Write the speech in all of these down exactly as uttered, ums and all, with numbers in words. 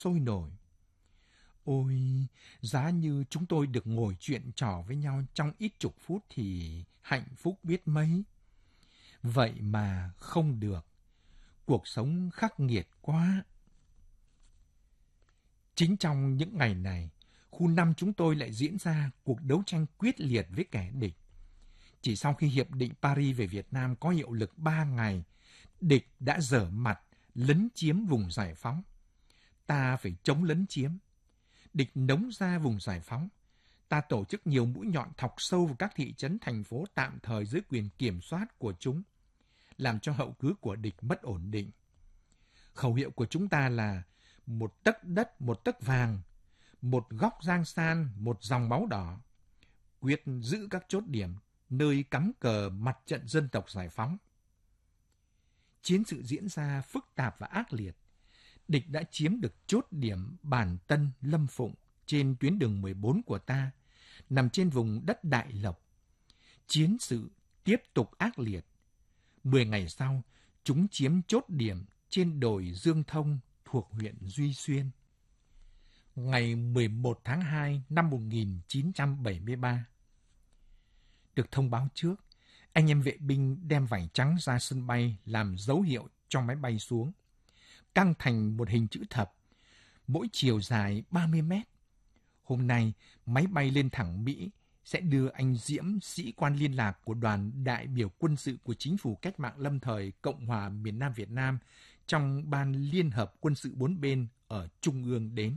sôi nổi. Ôi, giá như chúng tôi được ngồi chuyện trò với nhau trong ít chục phút thì hạnh phúc biết mấy. Vậy mà không được. Cuộc sống khắc nghiệt quá. Chính trong những ngày này, khu năm chúng tôi lại diễn ra cuộc đấu tranh quyết liệt với kẻ địch. Chỉ sau khi Hiệp định Paris về Việt Nam có hiệu lực ba ngày, địch đã dở mặt, lấn chiếm vùng giải phóng. Ta phải chống lấn chiếm. Địch nống ra vùng giải phóng. Ta tổ chức nhiều mũi nhọn thọc sâu vào các thị trấn, thành phố tạm thời dưới quyền kiểm soát của chúng, làm cho hậu cứ của địch mất ổn định. Khẩu hiệu của chúng ta là một tấc đất, một tấc vàng, một góc giang san, một dòng máu đỏ. Quyết giữ các chốt điểm, nơi cắm cờ mặt trận dân tộc giải phóng. Chiến sự diễn ra phức tạp và ác liệt. Địch đã chiếm được chốt điểm Bản Tân, Lâm Phụng trên tuyến đường mười bốn của ta, nằm trên vùng đất Đại Lộc. Chiến sự tiếp tục ác liệt. Mười ngày sau, chúng chiếm chốt điểm trên đồi Dương Thông thuộc huyện Duy Xuyên. Ngày mười một tháng hai năm một nghìn chín trăm bảy mươi ba, được thông báo trước, anh em vệ binh đem vải trắng ra sân bay làm dấu hiệu cho máy bay xuống, căng thành một hình chữ thập, mỗi chiều dài ba mươi mét. Hôm nay, máy bay lên thẳng Mỹ sẽ đưa anh Diễm, sĩ quan liên lạc của đoàn đại biểu quân sự của Chính phủ Cách mạng lâm thời Cộng hòa miền Nam Việt Nam trong Ban Liên hợp Quân sự bốn bên ở Trung ương đến.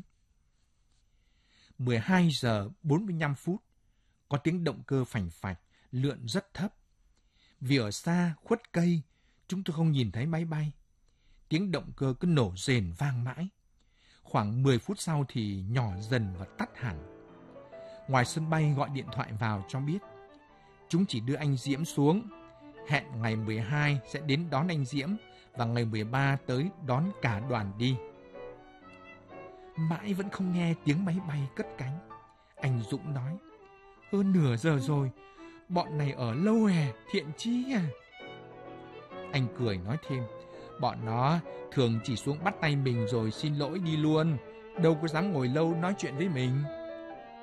mười hai giờ bốn mươi lăm phút, có tiếng động cơ phành phạch, lượn rất thấp. Vì ở xa, khuất cây, chúng tôi không nhìn thấy máy bay. Tiếng động cơ cứ nổ rền vang mãi. Khoảng mười phút sau thì nhỏ dần và tắt hẳn. Ngoài sân bay gọi điện thoại vào cho biết, chúng chỉ đưa anh Diễm xuống, hẹn ngày mười hai sẽ đến đón anh Diễm và ngày mười ba tới đón cả đoàn đi. Mãi vẫn không nghe tiếng máy bay cất cánh. Anh Dũng nói, hơn nửa giờ rồi, bọn này ở lâu hè, Thiện Chí à. Anh cười nói thêm, bọn nó thường chỉ xuống bắt tay mình rồi xin lỗi đi luôn, đâu có dám ngồi lâu nói chuyện với mình.